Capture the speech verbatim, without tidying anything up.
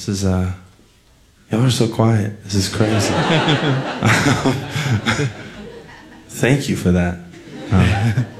This is, uh, y'all are so quiet. This is crazy. Thank you for that. Um,